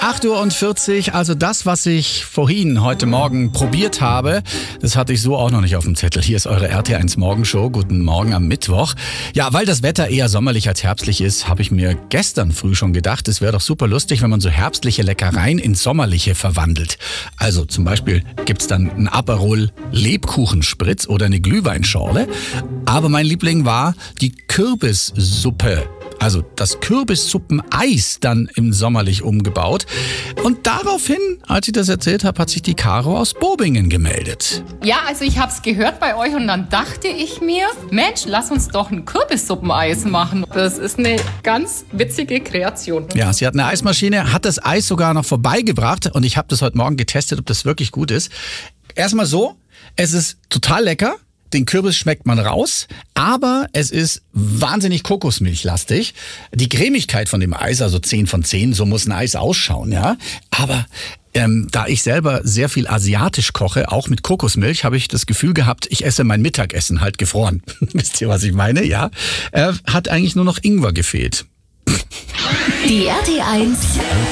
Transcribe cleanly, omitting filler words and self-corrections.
8:40 Uhr, also das, was ich vorhin heute Morgen probiert habe, das hatte ich so auch noch nicht auf dem Zettel. Hier ist eure RT1 Morgenshow. Guten Morgen am Mittwoch. Ja, weil das Wetter eher sommerlich als herbstlich ist, habe ich mir gestern früh schon gedacht, es wäre doch super lustig, wenn man so herbstliche Leckereien in sommerliche verwandelt. Also zum Beispiel gibt's dann ein Aperol Lebkuchenspritz oder eine Glühweinschorle. Aber mein Liebling war die Kürbissuppe. Also das Kürbissuppeneis dann im sommerlich umgebaut. Und daraufhin, als ich das erzählt habe, hat sich die Caro aus Bobingen gemeldet. Ja, also ich habe es gehört bei euch und dann dachte ich mir, Mensch, lass uns doch ein Kürbissuppeneis machen. Das ist eine ganz witzige Kreation. Ja, sie hat eine Eismaschine, hat das Eis sogar noch vorbeigebracht und ich habe das heute Morgen getestet, ob das wirklich gut ist. Erstmal so, es ist total lecker. Den Kürbis schmeckt man raus, aber es ist wahnsinnig kokosmilchlastig. Die Cremigkeit von dem Eis, also 10 von 10, so muss ein Eis ausschauen, ja. Aber da ich selber sehr viel asiatisch koche, auch mit Kokosmilch, habe ich das Gefühl gehabt, ich esse mein Mittagessen halt gefroren. Wisst ihr, was ich meine? Ja. Hat eigentlich nur noch Ingwer gefehlt. Die RT1